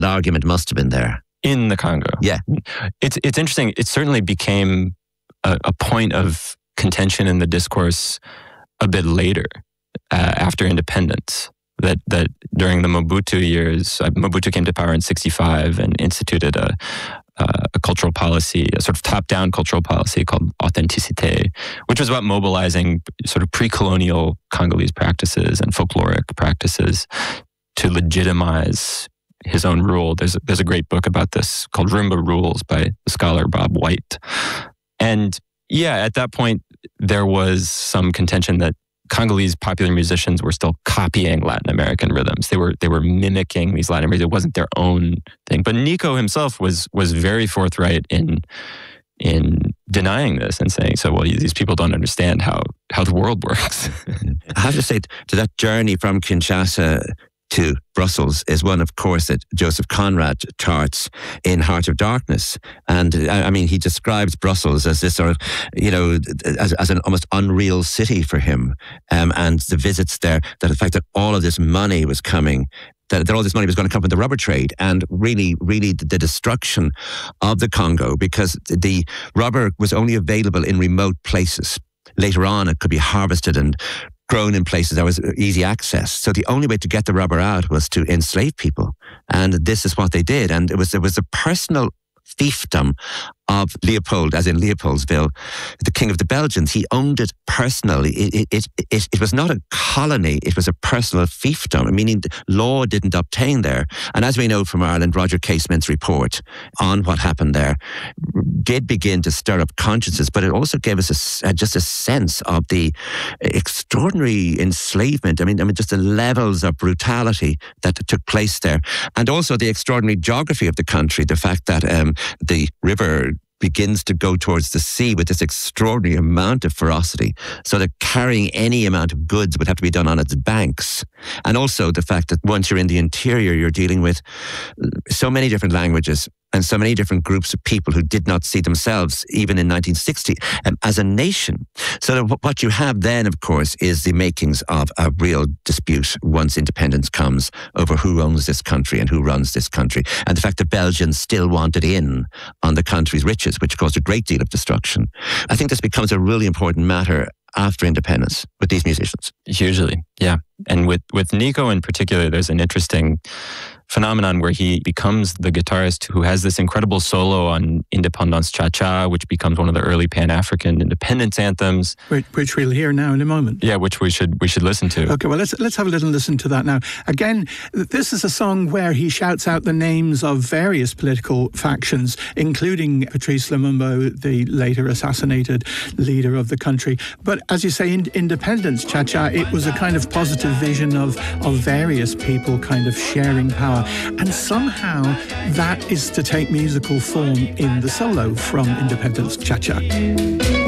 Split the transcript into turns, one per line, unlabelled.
argument must have been there.
In the Congo.
Yeah.
It's interesting. It certainly became a point of contention in the discourse a bit later, after independence. That during the Mobutu years, Mobutu came to power in 1965 and instituted a cultural policy, a sort of top-down cultural policy called Authenticité, which was about mobilizing sort of pre-colonial Congolese practices and folkloric practices to legitimize his own rule. There's a great book about this called Rumba Rules by the scholar Bob White. And yeah, at that point, there was some contention that Congolese popular musicians were still copying Latin American rhythms. They were mimicking these Latin Americans. It wasn't their own thing. But Nico himself was very forthright in denying this and saying, so, well, these people don't understand how the world works.
I have to say, to that journey from Kinshasa to Brussels is one, of course, that Joseph Conrad charts in Heart of Darkness. And I mean, he describes Brussels as this sort of, as an almost unreal city for him. And the visits there, that the fact that all of this money was coming, that all this money was going to come from the rubber trade, and really the destruction of the Congo, because the rubber was only available in remote places. Later on, it could be harvested and grown in places there was easy access. So the only way to get the rubber out was to enslave people. And this is what they did. And it was a personal fiefdom of Leopold, as in Leopoldsville, the king of the Belgians. He owned it personally. It was not a colony, it was a personal fiefdom, meaning law didn't obtain there. And as we know from Ireland, Roger Casement's report on what happened there did begin to stir up consciences, but it also gave us just a sense of the extraordinary enslavement. I mean, just the levels of brutality that took place there. And also the extraordinary geography of the country, the fact that the river begins to go towards the sea with this extraordinary amount of ferocity, so that carrying any amount of goods would have to be done on its banks. And also the fact that once you're in the interior, you're dealing with so many different languages and so many different groups of people who did not see themselves, even in 1960, as a nation. So what you have then, of course, is the makings of a real dispute once independence comes over who owns this country and who runs this country. And the fact that Belgians still wanted in on the country's riches, which caused a great deal of destruction. I think this becomes a really important matter after independence with these musicians.
Hugely, yeah. And with Nico in particular, there's an interesting phenomenon where he becomes the guitarist who has this incredible solo on Independence Cha-Cha, which becomes one of the early Pan-African independence anthems.
Which we'll hear now in a moment.
Yeah, which we should listen to.
Okay, well, let's have a little listen to that now. Again, this is a song where he shouts out the names of various political factions, including Patrice Lumumba, the later assassinated leader of the country. But as you say, in Independence Cha-Cha, it was a kind of positive vision of various people kind of sharing power. And somehow that is to take musical form in the solo from Independence Cha-Cha.